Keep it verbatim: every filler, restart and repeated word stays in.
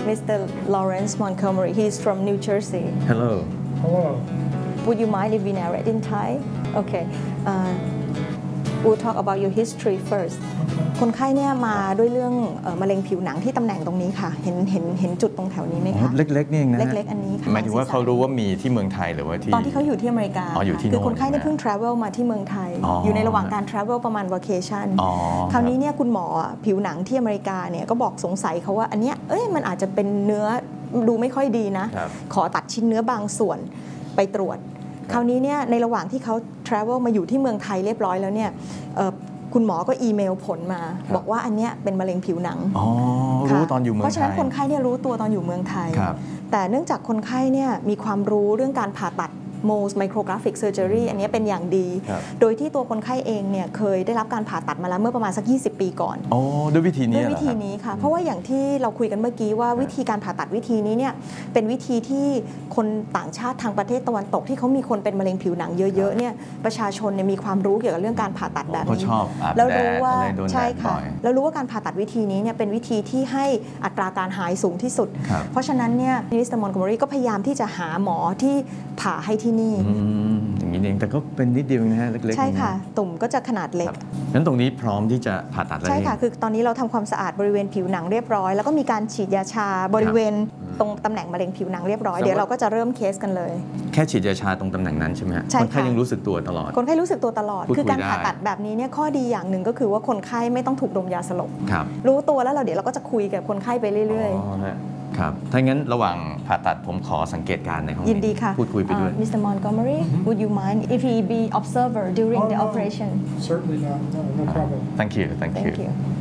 Mister Lawrence Montgomery. He's from New Jersey. Hello. Hello. Would you mind if we narrate in Thai? Okay. Uh, we'll talk about your history first. คนไข้เนี่ยมาด้วยเรื่องมะเร็งผิวหนังที่ตำแหน่งตรงนี้ค่ะเห็นเห็นเห็นจุดตรงแถวนี้ไหมคะเล็กๆนี่เองนะเล็กๆอันนี้ค่ะหมายถึงว่าเขารู้ว่ามีที่เมืองไทยหรือว่าที่ตอนที่เขาอยู่ที่อเมริกาอ๋ออยู่ที่โน่นคือคนไข้เนี่ยเพิ่ง travel มาที่เมืองไทยอยู่ในระหว่างการ travel ประมาณ vacation คราวนี้เนี่ยคุณหมอผิวหนังที่อเมริกาเนี่ยก็บอกสงสัยเขาว่าอันเนี้ยเอ้ยมันอาจจะเป็นเนื้อดูไม่ค่อยดีนะขอตัดชิ้นเนื้อบางส่วนไปตรวจคราวนี้เนี่ยในระหว่างที่เขา travel มาอยู่ที่เมืองไทยเรียบร้อยแล้วเนี่ยคุณหมอก็อีเมลผลมาบอกว่าอันเนี้ยเป็นมะเร็งผิวหนังอ๋อรู้ตอนอยู่เมืองไทยเพราะฉะนั้นคนไข้เนี่ยรู้ตัวตอนอยู่เมืองไทยแต่เนื่องจากคนไข้เนี่ยมีความรู้เรื่องการผ่าตัด Mohs micrographic surgery อันนี้เป็นอย่างดีโดยที่ตัวคนไข้เองเนี่ยเคยได้รับการผ่าตัดมาแล้วเมื่อประมาณสักยี่สิบปีก่อนอ๋อด้วยวิธีนี้ด้วยวิธีนี้ค่ะเพราะว่าอย่างที่เราคุยกันเมื่อกี้ว่าวิธีการผ่าตัดวิธีนี้เนี่ยเป็นวิธีที่คนต่างชาติทางประเทศตะวันตกที่เขามีคนเป็นมะเร็งผิวหนังเยอะๆเนี่ยประชาชนเนี่ยมีความรู้เกี่ยวกับเรื่องการผ่าตัดแบบนี้แล้วรู้ว่าใช่ค่ะแล้วรู้ว่าการผ่าตัดวิธีนี้เนี่ยเป็นวิธีที่ให้อัตราการหายสูงที่สุดเพราะฉะนั้นเนี่ยมิสเตอร์มอนโกเมอรี่ก็พยายามที่จะหาหมอที่ผ่าให้ที่นี่อย่างนี้เองแต่ก็เป็นนิดเดียวนะฮะเล็กๆใช่ค่ะตุ่มก็จะขนาดเล็กงั้นตรงนี้พร้อมที่จะผ่าตัดแล้วใช่ค่ะคือตอนนี้เราทำความสะอาดบริเวณผิวหนังเรียบร้อยแล้วก็มีการฉีดยาชาบริเวณตรงตำแหน่งมะเร็งผิวหนังเรียบร้อยเดี๋ยวเราก็จะเริ่มเคสกันเลยแค่ฉีดยาชาตรงตำแหน่งนั้นใช่ไหมฮะคนไข้ยังรู้สึกตัวตลอดคนไข้รู้สึกตัวตลอดคือการผ่าตัดแบบนี้เนี่ยข้อดีอย่างหนึ่งก็คือว่าคนไข้ไม่ต้องถูกดมยาสลบรู้ตัวแล้วเราเดี๋ยวเราก็จะคุยกับคนไข้ไปเรื่อยๆครับถ้างั้นระหว่างผ่าตัดผมขอสังเกตการในห้องนี้ยินดีค่ะพูดคุยไปด้วยมิสเตอร์ Montgomery would you mind if he be observer during the operation Certainly not. No problem. Thank you. Thank you.